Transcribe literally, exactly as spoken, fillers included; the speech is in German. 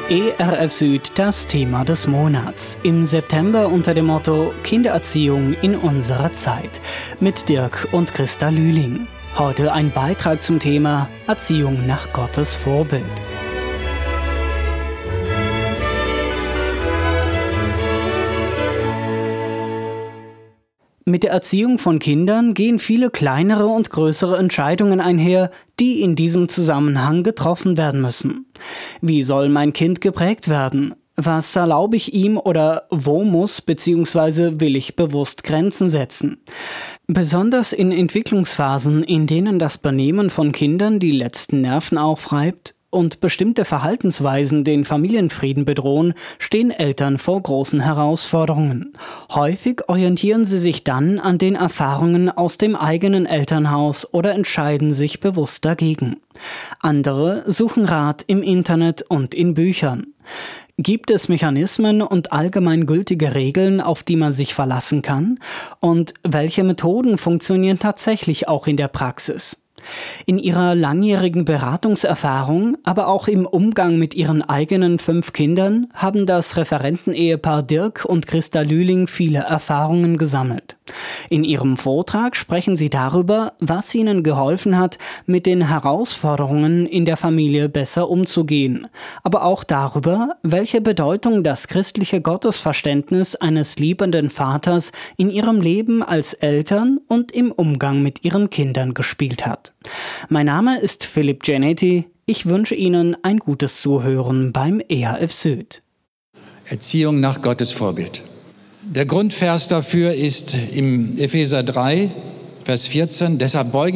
E R F Süd, das Thema des Monats. Im September unter dem Motto Kindererziehung in unserer Zeit mit Dirk und Christa Lühling. Heute ein Beitrag zum Thema Erziehung nach Gottes Vorbild. Mit der Erziehung von Kindern gehen viele kleinere und größere Entscheidungen einher, die in diesem Zusammenhang getroffen werden müssen. Wie soll mein Kind geprägt werden? Was erlaube ich ihm oder wo muss bzw. will ich bewusst Grenzen setzen? Besonders in Entwicklungsphasen, in denen das Benehmen von Kindern die letzten Nerven aufreibt und bestimmte Verhaltensweisen den Familienfrieden bedrohen, stehen Eltern vor großen Herausforderungen. Häufig orientieren sie sich dann an den Erfahrungen aus dem eigenen Elternhaus oder entscheiden sich bewusst dagegen. Andere suchen Rat im Internet und in Büchern. Gibt es Mechanismen und allgemeingültige Regeln, auf die man sich verlassen kann? Und welche Methoden funktionieren tatsächlich auch in der Praxis? In ihrer langjährigen Beratungserfahrung, aber auch im Umgang mit ihren eigenen fünf Kindern, haben das Referenten-Ehepaar Dirk und Christa Lühling viele Erfahrungen gesammelt. In ihrem Vortrag sprechen sie darüber, was ihnen geholfen hat, mit den Herausforderungen in der Familie besser umzugehen, aber auch darüber, welche Bedeutung das christliche Gottesverständnis eines liebenden Vaters in ihrem Leben als Eltern und im Umgang mit ihren Kindern gespielt hat. Mein Name ist Philipp Genetti. Ich wünsche Ihnen ein gutes Zuhören beim E R F Süd. Erziehung nach Gottes Vorbild. Der Grundvers dafür ist im Epheser drei, Vers vierzehn. Deshalb beuge